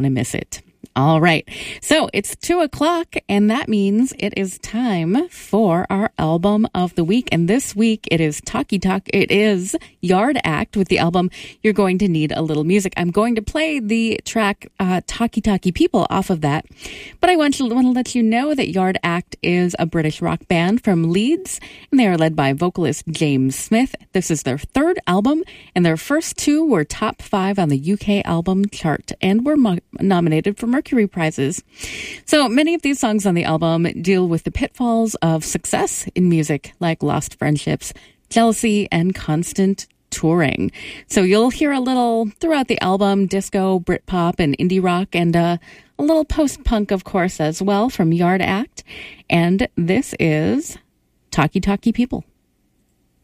I miss it. All right. So it's 2:00, and that means it is time for our album of the week. And this week it is Talkie Talk. It is Yard Act with the album You're Going to Need a Little Music. I'm going to play the track Talkie Talkie People off of that. But I want to let you know that Yard Act is a British rock band from Leeds, and they are led by vocalist James Smith. This is their third album, and their first two were top 5 on the UK album chart and were nominated for Mercury Prizes. So many of these songs on the album deal with the pitfalls of success in music, like lost friendships, jealousy, and constant touring. So you'll hear a little throughout the album, disco, Britpop, and indie rock, and a little post-punk, of course, as well from Yard Act. And this is Talkie Talkie People.